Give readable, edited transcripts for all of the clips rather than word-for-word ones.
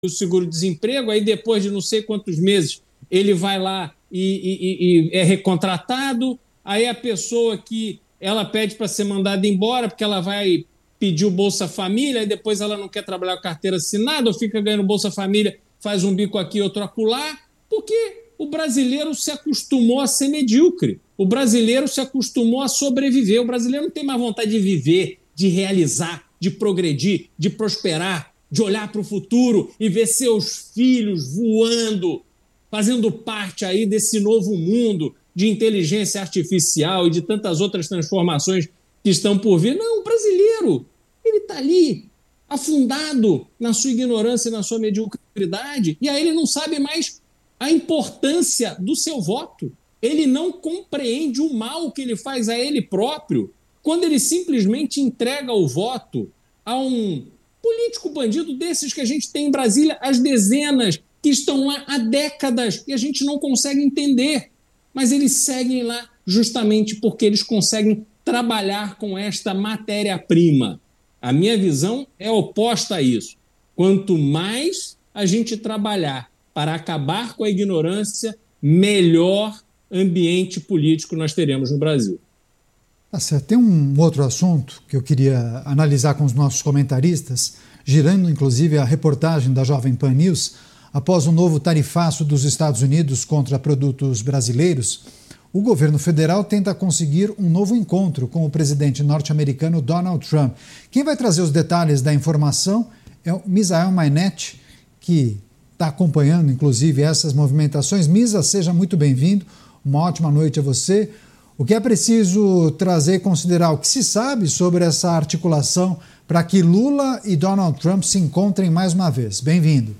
o seguro-desemprego, aí depois de não sei quantos meses ele vai lá e é recontratado, aí a pessoa que ela pede para ser mandada embora porque ela vai pedir o Bolsa Família, e depois ela não quer trabalhar com carteira assinada, ou fica ganhando Bolsa Família, faz um bico aqui, outro acolá, porque o brasileiro se acostumou a ser medíocre, o brasileiro se acostumou a sobreviver, o brasileiro não tem mais vontade de viver, de realizar, de progredir, de prosperar, de olhar para o futuro e ver seus filhos voando, fazendo parte aí desse novo mundo de inteligência artificial e de tantas outras transformações que estão por vir. Não, o brasileiro, ele está ali, afundado na sua ignorância e na sua mediocridade, e aí ele não sabe mais a importância do seu voto. Ele não compreende o mal que ele faz a ele próprio quando ele simplesmente entrega o voto a um político bandido desses que a gente tem em Brasília, as dezenas que estão lá há décadas e a gente não consegue entender. Mas eles seguem lá justamente porque eles conseguem trabalhar com esta matéria-prima. A minha visão é oposta a isso. Quanto mais a gente trabalhar para acabar com a ignorância, melhor ambiente político nós teremos no Brasil. Tá certo. Tem um outro assunto que eu queria analisar com os nossos comentaristas, girando inclusive a reportagem da Jovem Pan News. Após um novo tarifaço dos Estados Unidos contra produtos brasileiros, o governo federal tenta conseguir um novo encontro com o presidente norte-americano Donald Trump. Quem vai trazer os detalhes da informação é o Misael Mainetti, que está acompanhando, inclusive, essas movimentações. Misa, seja muito bem-vindo. Uma ótima noite a você. O que é preciso trazer e considerar? O que se sabe sobre essa articulação para que Lula e Donald Trump se encontrem mais uma vez? Bem-vindo.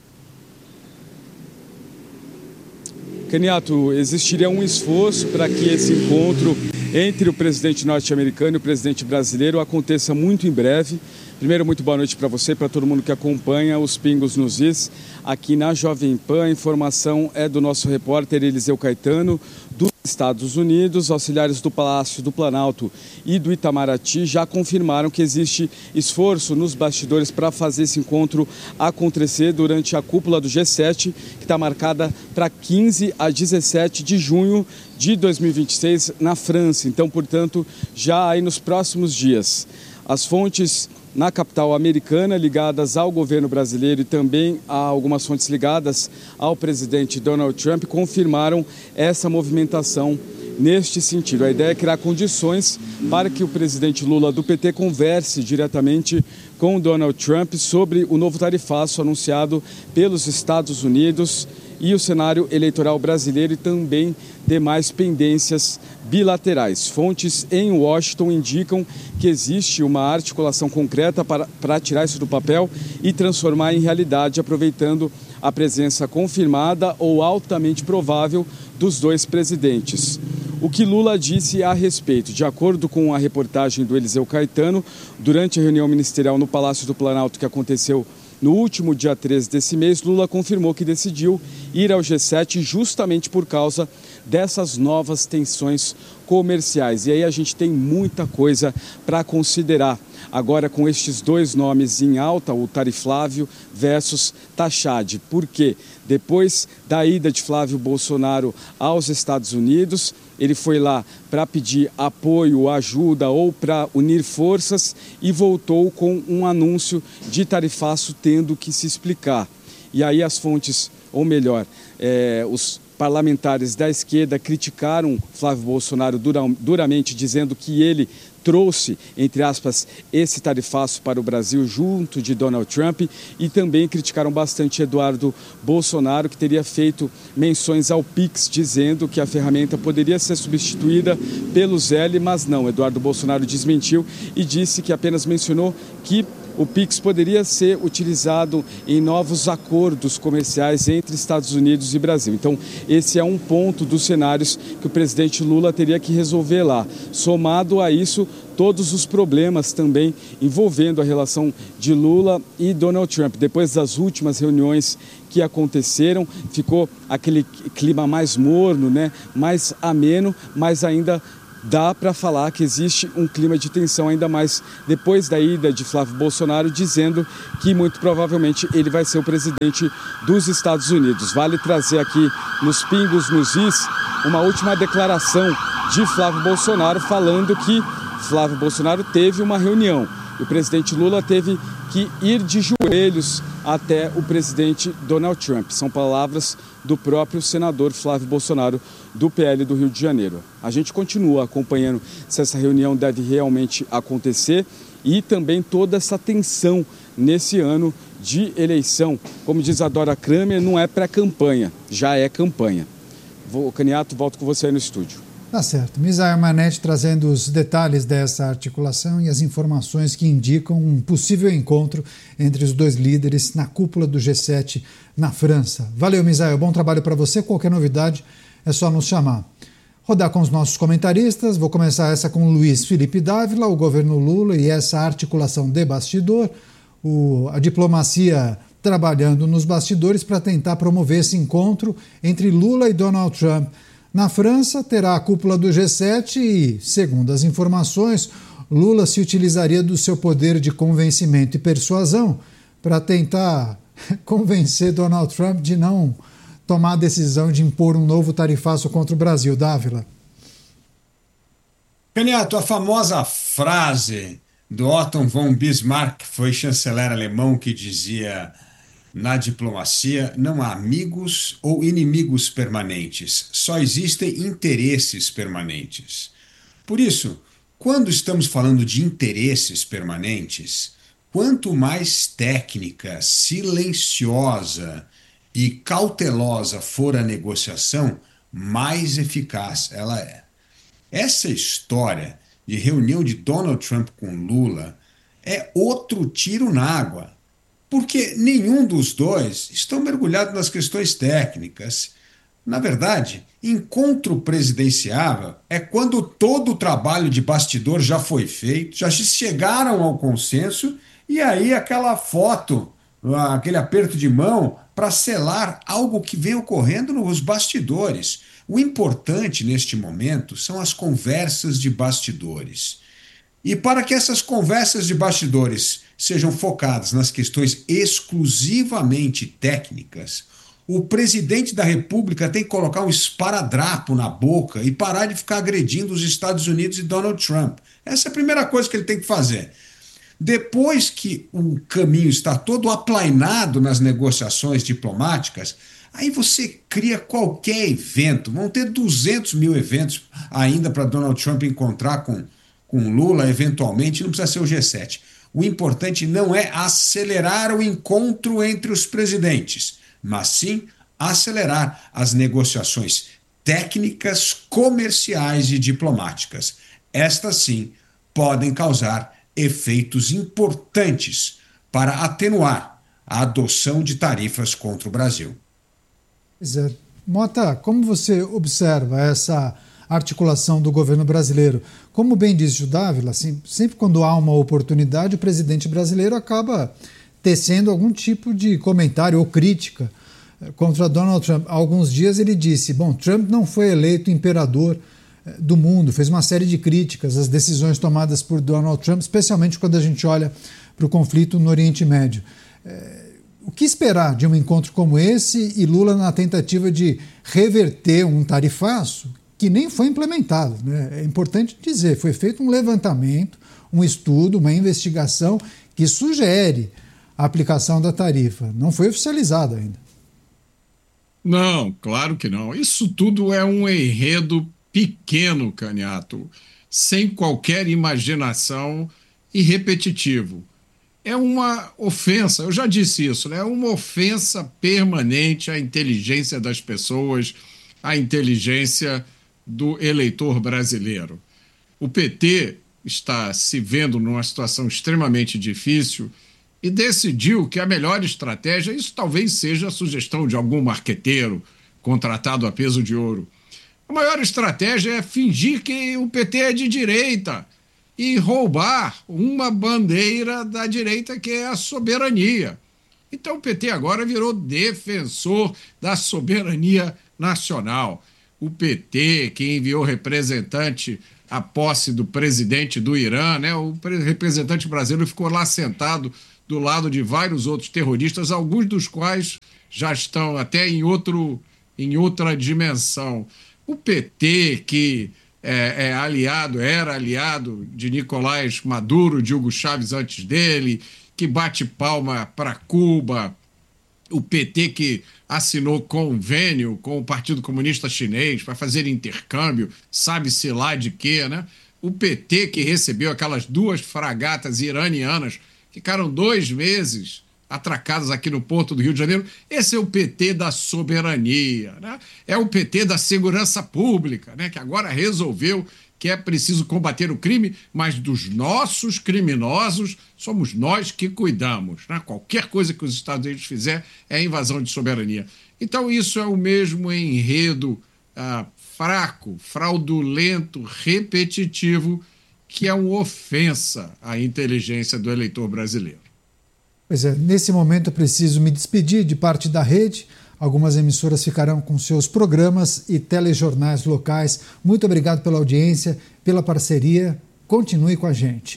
Caniato, existiria um esforço para que esse encontro entre o presidente norte-americano e o presidente brasileiro aconteça muito em breve. Primeiro, muito boa noite para você, para todo mundo que acompanha os Pingos nos Is aqui na Jovem Pan. A informação é do nosso repórter Eliseu Caetano, dos Estados Unidos. Auxiliares do Palácio do Planalto e do Itamaraty já confirmaram que existe esforço nos bastidores para fazer esse encontro acontecer durante a cúpula do G7, que está marcada para 15 a 17 de junho de 2026 na França. Então, portanto, já aí nos próximos dias. As fontes na capital americana, ligadas ao governo brasileiro e também a algumas fontes ligadas ao presidente Donald Trump, confirmaram essa movimentação neste sentido. A ideia é criar condições para que o presidente Lula do PT converse diretamente com Donald Trump sobre o novo tarifaço anunciado pelos Estados Unidos e o cenário eleitoral brasileiro e também demais pendências bilaterais. Fontes em Washington indicam que existe uma articulação concreta para tirar isso do papel e transformar em realidade, aproveitando a presença confirmada ou altamente provável dos dois presidentes. O que Lula disse a respeito, de acordo com a reportagem do Eliseu Caetano, durante a reunião ministerial no Palácio do Planalto que aconteceu no último dia 13 desse mês, Lula confirmou que decidiu ir ao G7 justamente por causa dessas novas tensões comerciais. E aí a gente tem muita coisa para considerar. Agora, com estes dois nomes em alta, o Tariflávio versus Tachad. Por quê? Depois da ida de Flávio Bolsonaro aos Estados Unidos, ele foi lá para pedir apoio, ajuda ou para unir forças e voltou com um anúncio de tarifaço tendo que se explicar. E aí as fontes, ou melhor, os parlamentares da esquerda criticaram Flávio Bolsonaro duramente, dizendo que ele trouxe, entre aspas, esse tarifaço para o Brasil junto de Donald Trump, e também criticaram bastante Eduardo Bolsonaro, que teria feito menções ao Pix, dizendo que a ferramenta poderia ser substituída pelo Zelle, mas não. Eduardo Bolsonaro desmentiu e disse que apenas mencionou que o Pix poderia ser utilizado em novos acordos comerciais entre Estados Unidos e Brasil. Então, esse é um ponto dos cenários que o presidente Lula teria que resolver lá. Somado a isso, todos os problemas também envolvendo a relação de Lula e Donald Trump. Depois das últimas reuniões que aconteceram, ficou aquele clima mais morno, né? Mais ameno, mas ainda dá para falar que existe um clima de tensão, ainda mais depois da ida de Flávio Bolsonaro, dizendo que muito provavelmente ele vai ser o presidente dos Estados Unidos. Vale trazer aqui nos Pingos nos Is uma última declaração de Flávio Bolsonaro, falando que Flávio Bolsonaro teve uma reunião e o presidente Lula teve que ir de joelhos até o presidente Donald Trump. São palavras do próprio senador Flávio Bolsonaro, do PL do Rio de Janeiro. A gente continua acompanhando se essa reunião deve realmente acontecer e também toda essa tensão nesse ano de eleição. Como diz a Dora Kramer, não é pré-campanha, já é campanha. Caniato, volto com você aí no estúdio. Tá certo. Misael Manetti trazendo os detalhes dessa articulação e as informações que indicam um possível encontro entre os dois líderes na cúpula do G7 na França. Valeu, Misael. Bom trabalho para você. Qualquer novidade é só nos chamar. Rodar com os nossos comentaristas. Vou começar essa com o Luiz Felipe Dávila, o governo Lula e essa articulação de bastidor, a diplomacia trabalhando nos bastidores para tentar promover esse encontro entre Lula e Donald Trump. Na França, terá a cúpula do G7 e, segundo as informações, Lula se utilizaria do seu poder de convencimento e persuasão para tentar convencer Donald Trump de não tomar a decisão de impor um novo tarifaço contra o Brasil. Dávila. Caniato, a famosa frase do Otto von Bismarck, foi chanceler alemão, que dizia: na diplomacia não há amigos ou inimigos permanentes, só existem interesses permanentes. Por isso, quando estamos falando de interesses permanentes, quanto mais técnica, silenciosa e cautelosa for a negociação, mais eficaz ela é. Essa história de reunião de Donald Trump com Lula é outro tiro na água, porque nenhum dos dois estão mergulhados nas questões técnicas. Na verdade, encontro presidenciável é quando todo o trabalho de bastidor já foi feito, já chegaram ao consenso, e aí aquela foto, aquele aperto de mão para selar algo que vem ocorrendo nos bastidores. O importante neste momento são as conversas de bastidores. E para que essas conversas de bastidores sejam focadas nas questões exclusivamente técnicas, o presidente da República tem que colocar um esparadrapo na boca e parar de ficar agredindo os Estados Unidos e Donald Trump. Essa é a primeira coisa que ele tem que fazer. Depois que o caminho está todo aplainado nas negociações diplomáticas, aí você cria qualquer evento. Vão ter 200 mil eventos ainda para Donald Trump encontrar com Lula, eventualmente, não precisa ser o G7. O importante não é acelerar o encontro entre os presidentes, mas sim acelerar as negociações técnicas, comerciais e diplomáticas. Estas, sim, podem causar efeitos importantes para atenuar a adoção de tarifas contra o Brasil. Pois é. Mota, como você observa essa articulação do governo brasileiro? Como bem disse o Dávila, assim, sempre quando há uma oportunidade, o presidente brasileiro acaba tecendo algum tipo de comentário ou crítica contra Donald Trump. Há alguns dias ele disse: bom, Trump não foi eleito imperador do mundo, fez uma série de críticas às decisões tomadas por Donald Trump, especialmente quando a gente olha para o conflito no Oriente Médio. O que esperar de um encontro como esse e Lula na tentativa de reverter um tarifaço que nem foi implementado, né? É importante dizer, foi feito um levantamento, um estudo, uma investigação que sugere a aplicação da tarifa. Não foi oficializado ainda. Não, claro que não. Isso tudo é um enredo pequeno, Caniato, sem qualquer imaginação e repetitivo. É uma ofensa, eu já disse isso, né? É uma ofensa permanente à inteligência das pessoas, à inteligência do eleitor brasileiro. O PT está se vendo numa situação extremamente difícil e decidiu que a melhor estratégia, isso talvez seja a sugestão de algum marqueteiro contratado a peso de ouro, a maior estratégia é fingir que o PT é de direita e roubar uma bandeira da direita, que é a soberania. Então o PT agora virou defensor da soberania nacional. O PT, que enviou representante a posse do presidente do Irã, né? O representante brasileiro ficou lá sentado do lado de vários outros terroristas, alguns dos quais já estão até em outra dimensão. O PT, que era aliado de Nicolás Maduro, de Hugo Chávez antes dele, que bate palma para Cuba, o PT que assinou convênio com o Partido Comunista Chinês para fazer intercâmbio, sabe-se lá de quê, né? O PT que recebeu aquelas 2 fragatas iranianas, ficaram 2 meses atracadas aqui no Porto do Rio de Janeiro. Esse é o PT da soberania, né? É o PT da segurança pública, né? Que agora resolveu que é preciso combater o crime, mas dos nossos criminosos somos nós que cuidamos, né? Qualquer coisa que os Estados Unidos fizer é invasão de soberania. Então isso é o mesmo enredo fraco, fraudulento, repetitivo, que é uma ofensa à inteligência do eleitor brasileiro. Pois é, nesse momento eu preciso me despedir de parte da rede. Algumas emissoras ficarão com seus programas e telejornais locais. Muito obrigado pela audiência, pela parceria. Continue com a gente.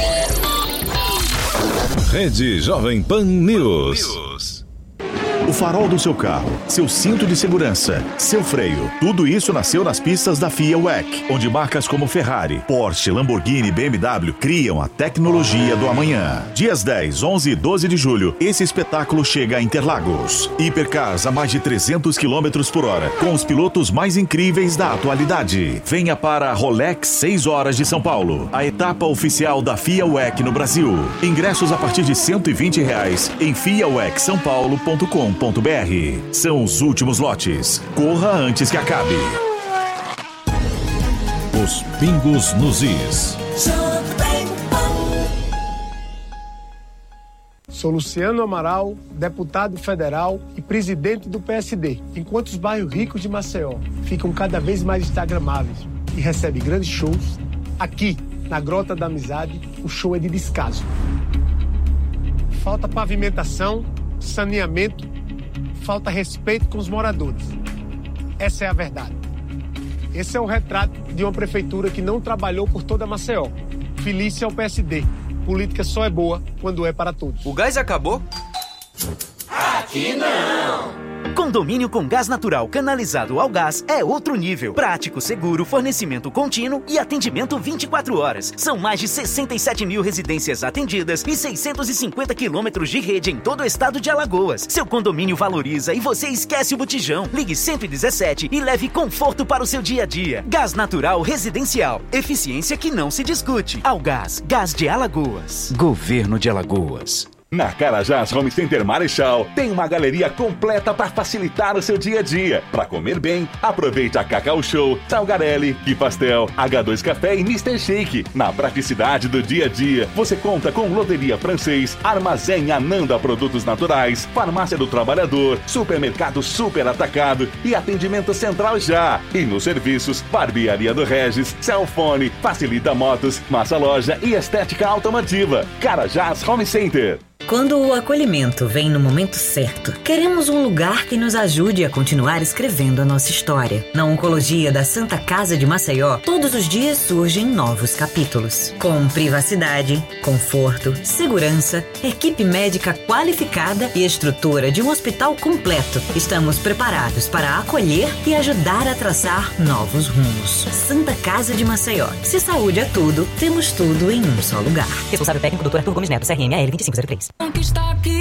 Rede Jovem Pan News. O farol do seu carro, seu cinto de segurança, seu freio, tudo isso nasceu nas pistas da FIA WEC, onde marcas como Ferrari, Porsche, Lamborghini e BMW criam a tecnologia do amanhã. Dias 10, 11 e 12 de julho, esse espetáculo chega a Interlagos. Hipercars a mais de 300 km por hora, com os pilotos mais incríveis da atualidade. Venha para a Rolex 6 horas de São Paulo, a etapa oficial da FIA WEC no Brasil. Ingressos a partir de R$120 em fiawecsaopaulo.com.br. São os últimos lotes. Corra antes que acabe. Os pingos nos is. Sou Luciano Amaral, deputado federal e presidente do PSD. Enquanto os bairros ricos de Maceió ficam cada vez mais instagramáveis e recebem grandes shows, aqui, na Grota da Amizade, o show é de descaso. Falta pavimentação, saneamento, falta respeito com os moradores. Essa é a verdade. Esse é o retrato de uma prefeitura que não trabalhou por toda Maceió. Felícia ao PSD. Política só é boa quando é para todos. O gás acabou? Aqui não! Condomínio com gás natural canalizado ao gás é outro nível. Prático, seguro, fornecimento contínuo e atendimento 24 horas. São mais de 67 mil residências atendidas e 650 quilômetros de rede em todo o estado de Alagoas. Seu condomínio valoriza e você esquece o botijão. Ligue 117 e leve conforto para o seu dia a dia. Gás natural residencial. Eficiência que não se discute. Algás, Gás de Alagoas. Governo de Alagoas. Na Carajás Home Center Marechal, tem uma galeria completa para facilitar o seu dia a dia. Para comer bem, aproveite a Cacau Show, Salgarelli, Que Pastel, H2 Café e Mr. Shake. Na praticidade do dia a dia, você conta com Loteria Francês, Armazém Ananda Produtos Naturais, Farmácia do Trabalhador, Supermercado Super Atacado e Atendimento Central Já. E nos serviços, Barbearia do Regis, Cellfone, Facilita Motos, Massa Loja e Estética Automotiva. Carajás Home Center. Quando o acolhimento vem no momento certo, queremos um lugar que nos ajude a continuar escrevendo a nossa história. Na Oncologia da Santa Casa de Maceió, todos os dias surgem novos capítulos. Com privacidade, conforto, segurança, equipe médica qualificada e estrutura de um hospital completo, estamos preparados para acolher e ajudar a traçar novos rumos. Santa Casa de Maceió. Se saúde é tudo, temos tudo em um só lugar. Responsável técnico, Dr. Arthur Gomes Neto, CRM AL 2503.